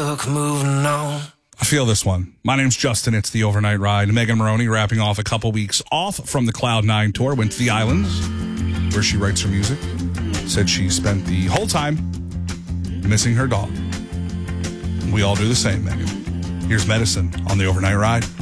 took moving on. I feel this one. My name's Justin. It's the Overnight Ride. Megan Maroney wrapping off a couple weeks off from the Cloud9 tour. Went to the islands where she writes her music. Said she spent the whole time missing her dog. We all do the same, Megan. Here's Medicine on the Overnight Ride.